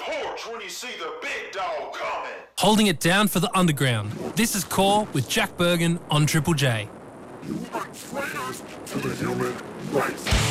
porch when you see the big dog coming. Holding it down for the underground. This is Core with Jack Bergen on Triple J. You are traitors to the human race.